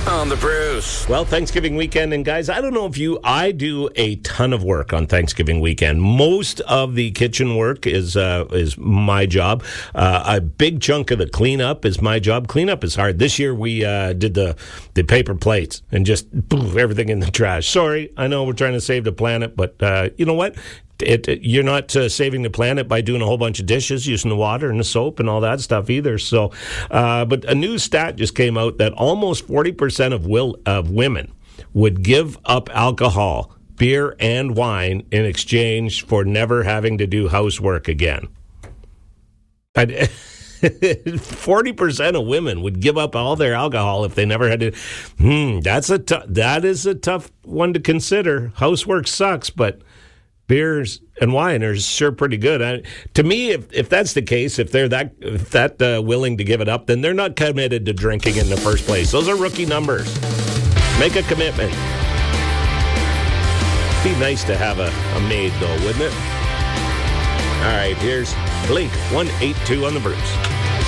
on the Bruce. Well, Thanksgiving weekend, and guys, I don't know if I do a ton of work on Thanksgiving weekend. Most of the kitchen work is my job. A big chunk of the cleanup is my job. Cleanup is hard. This year we did the paper plates and just everything in the trash. Sorry, I know we're trying to save the planet, but you know what? You're not saving the planet by doing a whole bunch of dishes, using the water and the soap and all that stuff either. So, but a new stat just came out that almost 40% of women would give up alcohol, beer and wine in exchange for never having to do housework again. 40% of women would give up all their alcohol if they never had to. That is a tough one to consider. Housework sucks, but beers and wine are sure pretty good. To me, if that's the case, if they're that willing to give it up, then they're not committed to drinking in the first place. Those are rookie numbers. Make a commitment. Be nice to have a maid, though, wouldn't it? All right, here's Blink 182 on the Bruce.